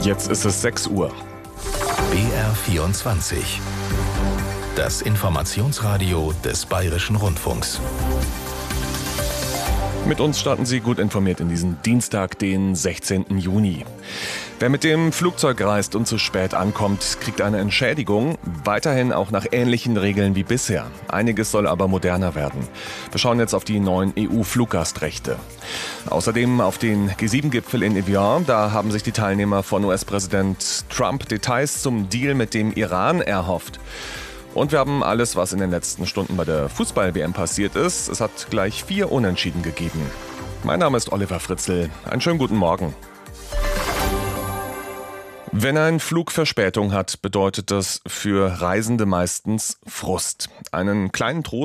Jetzt ist es 6 Uhr. BR24. Das Informationsradio des Bayerischen Rundfunks. Mit uns starten Sie gut informiert in diesen Dienstag, den 16. Juni. Wer mit dem Flugzeug reist und zu spät ankommt, kriegt eine Entschädigung. Weiterhin auch nach ähnlichen Regeln wie bisher. Einiges soll aber moderner werden. Wir schauen jetzt auf die neuen EU-Fluggastrechte. Außerdem auf den G7-Gipfel in Evian. Da haben sich die Teilnehmer von US-Präsident Trump Details zum Deal mit dem Iran erhofft. Und wir haben alles, was in den letzten Stunden bei der Fußball-WM passiert ist. Es hat gleich 4 Unentschieden gegeben. Mein Name ist Oliver Fritzl. Einen schönen guten Morgen. Wenn ein Flug Verspätung hat, bedeutet das für Reisende meistens Frust. Einen kleinen Trost